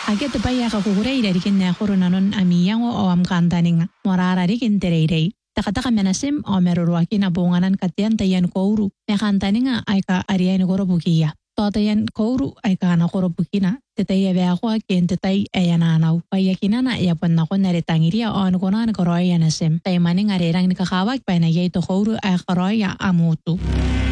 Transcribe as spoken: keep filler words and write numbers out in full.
Ake te pai aka kukureira rikin na nanon amiyango o am kantaninga. Morara rikin tereirei. Takataka menasim o merurwaki na bunganan katian tayan kouru. Na kantaninga ay ka ariay nagorobukiya. Totayan kouru ay ka nakorobukina. Tetay ebe ako akin tetay ayananaw. Payakinana yapon na ko naritangiria o anukunan koroya nasim. Tay maning arirang nikakawag pa na yay to kouru ay koroya amutu.